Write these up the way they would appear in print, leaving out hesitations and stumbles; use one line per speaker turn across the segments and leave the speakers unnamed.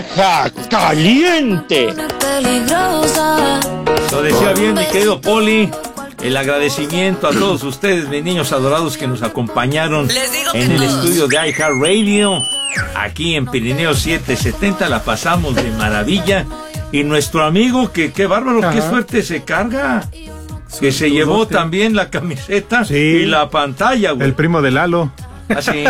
vieja caliente.
Lo decía bien mi querido Poli. El agradecimiento a todos ustedes, mis niños adorados, que nos acompañaron en el estudio de iHeartRadio. Aquí en Pirineo 770 la pasamos de maravilla. Y nuestro amigo, que qué bárbaro, qué suerte se carga. Que se llevó también la camiseta y la pantalla, güey.
El primo de Lalo.
¿Ah, sí?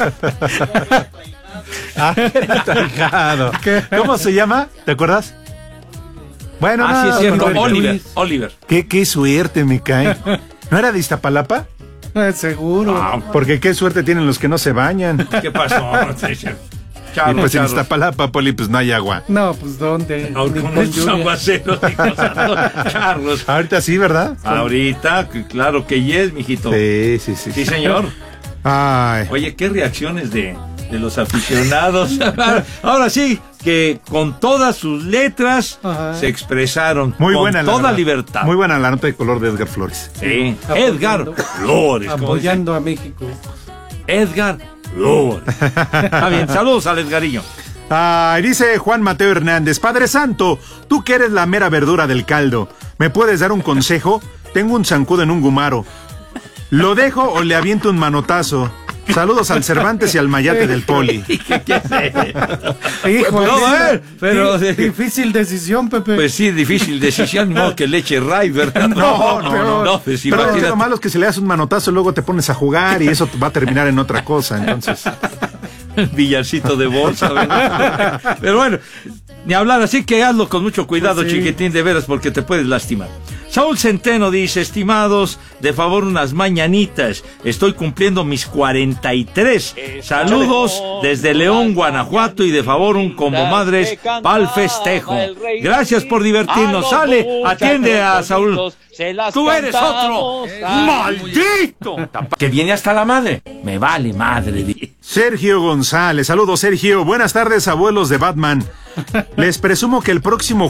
¿Cómo se llama? ¿Te acuerdas? Bueno,
sí, es cierto. Oliver.
Qué suerte me cae. ¿No era de Iztapalapa?
Seguro.
Porque qué suerte tienen los que no se bañan.
¿Qué pasó?
Y pues en Iztapalapa, Poli, pues no hay agua.
No, pues ¿dónde?
No, con estos aguaceros, Carlos.
Ahorita sí, ¿verdad?
Ahorita, claro que yes, mijito.
Sí.
Sí, señor.
Ay.
Oye, qué reacciones de los aficionados. Ahora sí, que con todas sus letras se expresaron.
Muy
con
buena
toda
la
libertad.
Muy buena la nota de color de Edgar Flores.
Sí, Edgar Flores.
Apoyando a México.
Edgar Flores. Está bien, saludos al Edgarillo.
Dice Juan Mateo Hernández: Padre Santo, tú que eres la mera verdura del caldo, ¿me puedes dar un consejo? Tengo un zancudo en un gumaro. ¿Lo dejo o le aviento un manotazo? Saludos al Cervantes y al Mayate del Poli.
¿Qué sé?
Hijo,
No, pero
difícil decisión, Pepe.
Pues sí, difícil decisión, ni modo que le eche ray, ¿verdad? No, pues
pero
imagínate.
lo malo es que si le das un manotazo luego te pones a jugar y eso va a terminar en otra cosa, entonces.
Villarcito de bolsa, ¿verdad? Pero bueno, ni hablar, así que hazlo con mucho cuidado, pues sí, chiquitín, de veras, porque te puedes lastimar. Saúl Centeno dice: estimados, de favor unas mañanitas, estoy cumpliendo mis 43. Saludos desde León, Guanajuato, y de favor un como madres pa'l festejo. Gracias por divertirnos. Sale, atiende a Saúl. Tú eres otro maldito que viene hasta la madre. Me vale madre.
Sergio González, saludos Sergio. Buenas tardes, abuelos de Batman. Les presumo que el próximo